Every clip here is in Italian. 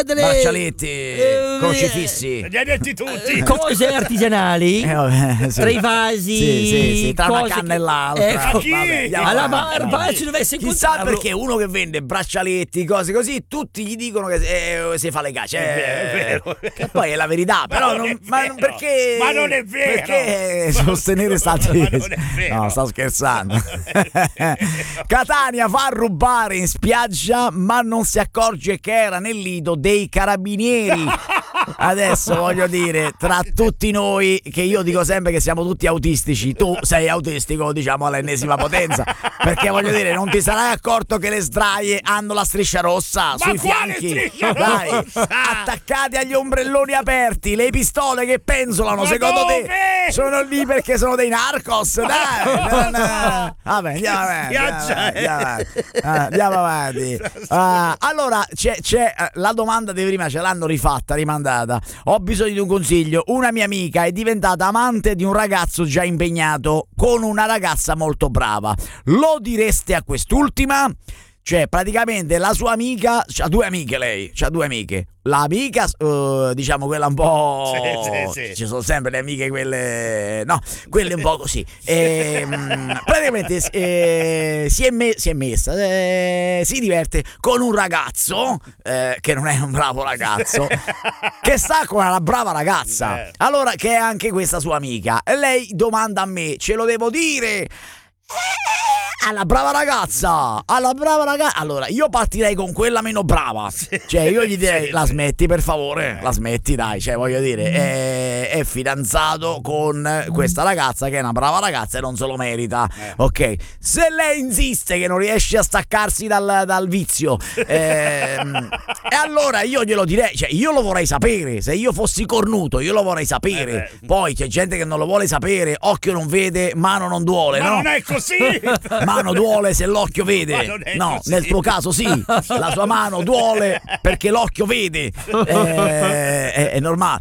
braccialetti, crocifissi, li hai detti tutti. Cose artigianali tra i vasi, sì, tra una canna e l'altra. Alla barba ci dovesse chissà perché uno che vende braccialetti, cose così, tutti gli dicono che si fa le cacce. È vero. Che poi è la verità, però perché? Ma non è vero. Perché sostenere stati? Ma non è vero. No, sto scherzando. Catania fa rubare in spiaggia, ma non si accorge che era nel lido dei carabinieri. Adesso voglio dire, tra tutti noi, che io dico sempre che siamo tutti autistici, tu sei autistico, diciamo, all'ennesima potenza, perché voglio dire, non ti sarai accorto che le sdraie hanno la striscia rossa sui fianchi, dai, attaccati agli ombrelloni aperti, le pistole che penzolano, secondo te sono lì perché sono dei narcos? Dai, vabbè, andiamo avanti. Allora c'è la domanda di prima, ce l'hanno rimandata. Ho bisogno di un consiglio. Una mia amica è diventata amante di un ragazzo già impegnato con una ragazza molto brava. Lo direste a quest'ultima? Cioè, praticamente la sua amica c'ha due amiche, lei c'ha due amiche. L'amica, diciamo quella un po'. Sì. Ci sono sempre le amiche, quelle. No, quelle un po' così. Praticamente si è messa, si diverte con un ragazzo, che non è un bravo ragazzo, che sta con una brava ragazza. Allora, che è anche questa sua amica. E lei domanda a me: ce lo devo dire? Alla brava ragazza. Allora io partirei con quella meno brava. Cioè io gli direi: la smetti per favore, la smetti, dai. Cioè voglio dire, è fidanzato con questa ragazza che è una brava ragazza e non se lo merita. Ok, se lei insiste che non riesce a staccarsi dal vizio, e allora io glielo direi, cioè io lo vorrei sapere. Se io fossi cornuto io lo vorrei sapere. Poi c'è gente che non lo vuole sapere. Occhio non vede, mano non duole. Ma no? non è così. Mano duole se l'occhio vede. No, così. Nel tuo caso sì, la sua mano duole perché l'occhio vede. È normale.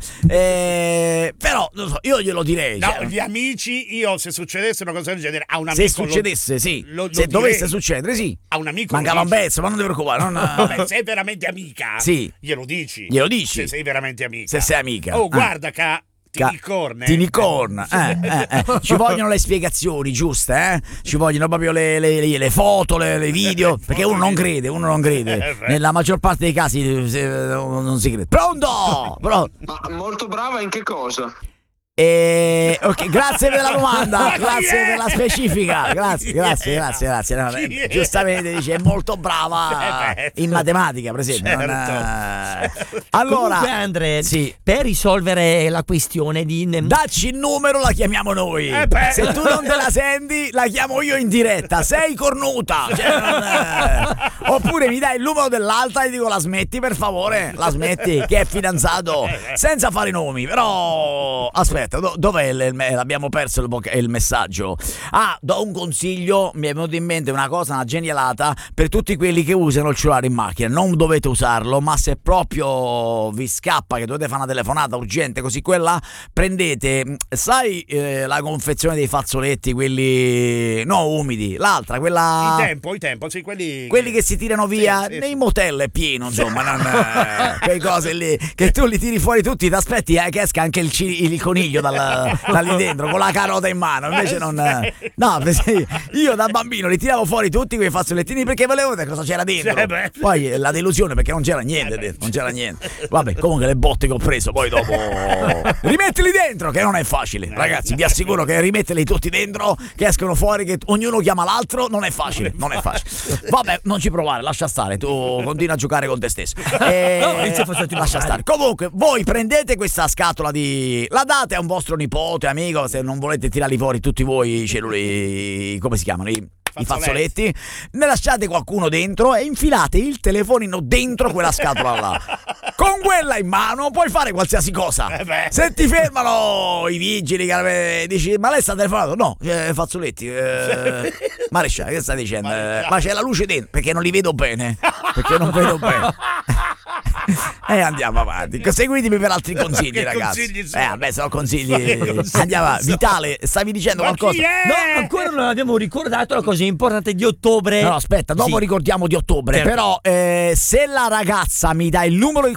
Però non so, io glielo direi. No, cioè, gli amici, io se succedesse una cosa del genere a un amico. Se succedesse, sì. Se dovesse succedere, sì. A un amico. Mancava un pezzo, ma non ti preoccupare. Vabbè, sei veramente amica? Sì. Glielo dici. Se sei veramente amica. Se sei amica. Oh, guarda che. Tinicorn. Ci vogliono le spiegazioni giuste, Ci vogliono proprio le foto, le video, perché uno non crede. Nella maggior parte dei casi non si crede. Pronto? Ma molto brava in che cosa? Ok, grazie per la domanda, grazie per la specifica, grazie. No, giustamente dice: è molto brava in matematica, per esempio. Allora, comunque, Andre, sì, per risolvere la questione di dacci il numero, la chiamiamo noi. Se tu non te la senti, la chiamo io in diretta. Sei cornuta, oppure mi dai il numero dell'altra e dico: la smetti per favore, la smetti, che è fidanzato, senza fare nomi. Però aspetta, dov'è abbiamo perso il messaggio. Do un consiglio, mi è venuto in mente una cosa, una genialata per tutti quelli che usano il cellulare in macchina. Non dovete usarlo, ma se proprio vi scappa che dovete fare una telefonata urgente, così quella, prendete, sai, la confezione dei fazzoletti, quelli umidi, l'altra, quella i tempo, sì, quelli che si tirano via nei motel, è pieno, insomma, non quelle cose lì che tu li tiri fuori tutti, ti aspetti che esca anche il coniglio da lì dentro con la carota in mano. Invece non. No, io da bambino li tiravo fuori tutti quei fazzolettini perché volevo vedere cosa c'era dentro. Poi la delusione perché non c'era niente dentro, non c'era niente. Vabbè, comunque le botte che ho preso poi dopo. Rimettili dentro, che non è facile, ragazzi. Vi assicuro che rimetterli tutti dentro, che escono fuori, che ognuno chiama l'altro, non è facile. Vabbè, non ci provare, lascia stare. Tu continua a giocare con te stesso. Lascia stare. Comunque, voi prendete questa scatola la date a un vostro nipote, amico, se non volete tirarli fuori tutti voi i cellulari, come si chiamano? I fazzoletti, ne lasciate qualcuno dentro e infilate il telefonino dentro quella scatola là. Con quella in mano puoi fare qualsiasi cosa. Se ti fermano i vigili, dici: ma lei sta telefonando? No, fazzoletti. Maresciallo, che sta dicendo? Ma c'è la luce dentro, perché non li vedo bene. Perché non vedo bene. E andiamo avanti. Seguitemi per altri consigli, ragazzi. Vabbè, sono consigli. Andiamo avanti. Vitale, stavi dicendo qualcosa? No, ancora non abbiamo ricordato la cosa importante di ottobre. No, aspetta, dopo ricordiamo di ottobre. Certo. Però se la ragazza mi dà il numero